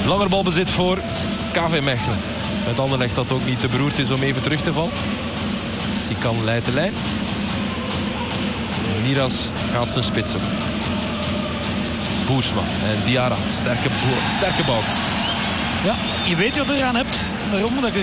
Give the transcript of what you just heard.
Langer balbezit voor KV Mechelen. Met Anderlecht dat ook niet te beroerd is om even terug te vallen. Sikan leidt de lijn. En Miras gaat zijn spits op. Boersma en Diarra. Sterke bal. Ja, je weet wat je eraan hebt. Daarom dat ik